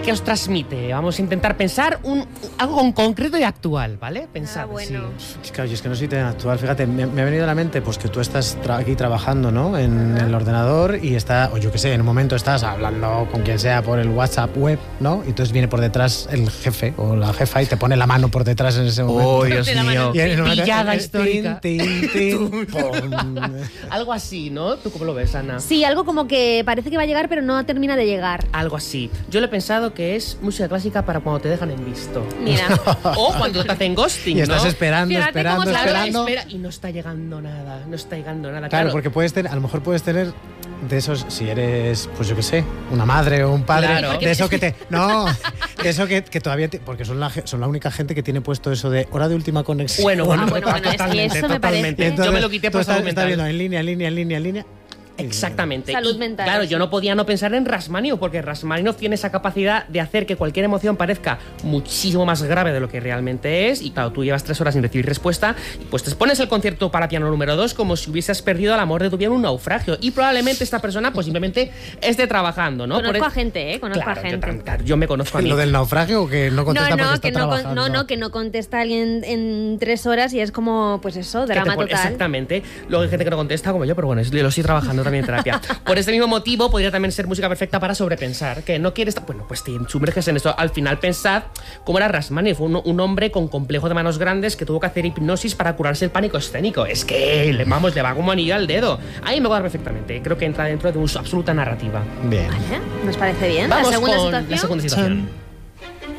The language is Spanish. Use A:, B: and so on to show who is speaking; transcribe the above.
A: ¿qué os transmite? Vamos a intentar pensar algo en concreto y actual, ¿vale? Pensad,
B: bueno.
A: sí.
C: Claro, yo es que no soy tan actual. Fíjate, me ha venido a la mente pues que tú estás aquí trabajando, ¿no? En el ordenador y o yo qué sé, en un momento estás hablando con quien sea por el WhatsApp web, ¿no? Y entonces viene por detrás el jefe o la jefa y te pone la mano por detrás en ese momento.
A: ¡Oh, Dios mío!
C: Y en el momento,
A: Pillada histórica.
C: Pum.
A: Algo así, ¿no? ¿Tú cómo lo ves, Ana?
B: Sí, algo como que parece que va a llegar, pero no termina de llegar.
A: Algo así. Yo lo he pensado que es música clásica para cuando te dejan en visto.
B: Mira.
A: O cuando te hacen ghosting,
C: Y estás
A: ¿no?
C: esperando,
B: Fíjate
C: esperando,
B: cómo
C: esperando.
A: Espera, y no está llegando nada.
C: Claro, porque a lo mejor puedes tener de esos, si eres, pues yo qué sé, una madre o un padre,
A: Claro.
C: de eso que te... No, de eso que todavía... porque son la única gente que tiene puesto eso de hora de última conexión.
A: Bueno,
B: es que eso me parece.
C: Entonces,
A: yo me lo quité
C: tú
A: por salud
C: estás viendo
A: mental.
C: en línea.
A: Exactamente.
B: Salud
A: Y,
B: mental,
A: claro,
B: sí.
A: yo no podía no pensar en Rachmaninoff, porque Rachmaninoff tiene esa capacidad de hacer que cualquier emoción parezca muchísimo más grave de lo que realmente es. Y claro, tú llevas 3 horas sin recibir respuesta, y pues te pones el concierto para piano número 2 como si hubieses perdido el amor de tu vida en un naufragio. Y probablemente esta persona pues simplemente esté trabajando, ¿no?
B: Conozco a gente, Conozco
A: Claro,
B: a gente.
A: yo me conozco a mí.
C: ¿Lo del naufragio o que no contesta porque está trabajando?
B: Que no contesta alguien en 3 horas y es como, pues eso,
A: Que te
B: drama
A: pone-
B: total.
A: Luego hay gente que no contesta como yo, pero bueno, lo estoy trabajando también en terapia. Por este mismo motivo podría también ser música perfecta para sobrepensar, que no quieres... Bueno, pues te sumerges en esto. Al final pensad cómo era Rachmaninoff, un hombre con complejo de manos grandes que tuvo que hacer hipnosis para curarse el pánico escénico. Es que, le va como anillo al dedo. Ahí me va perfectamente. Creo que entra dentro de una absoluta narrativa.
C: Bien.
B: Vale, nos parece bien.
A: Vamos
B: La segunda
A: con
B: situación.
A: la segunda situación.